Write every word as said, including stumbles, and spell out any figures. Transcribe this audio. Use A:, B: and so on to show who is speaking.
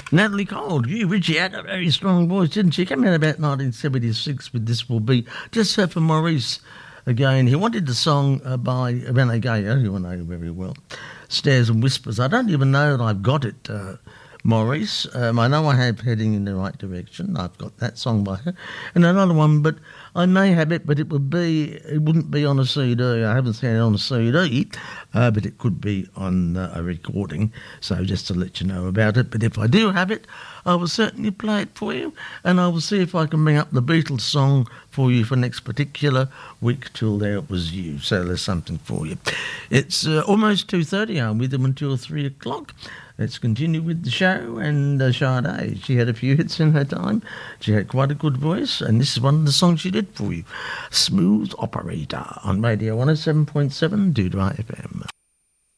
A: Natalie Cole, you, Richie, had a very strong voice, didn't she? Came out about nineteen seventy-six with This Will Be. Just her for Maurice again. He wanted the song uh, by Rene Gayo, who I know very well, Stairs and Whispers. I don't even know that I've got it, uh, Maurice. Um, I know I have Heading in the Right Direction. I've got that song by her. And another one, but I may have it, but it would be, it wouldn't be on a C D. I haven't seen it on a C D, uh, but it could be on uh, a recording. So just to let you know about it. But if I do have it, I will certainly play it for you, and I will see if I can bring up the Beatles song for you for next particular week. Till there it was you. So there's something for you. It's uh, almost two thirty. I'm with them until three o'clock. Let's continue with the show. And uh, Sade, she had a few hits in her time. She had quite a good voice, and this is one of the songs she did for you. Smooth Operator on Radio one oh seven point seven Dudra F M.